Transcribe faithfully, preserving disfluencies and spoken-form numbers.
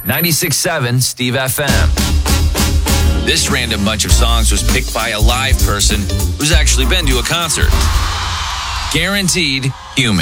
ninety-six point seven Steve F M. This random bunch of songs was picked by a live person who's actually been to a concert. Guaranteed human.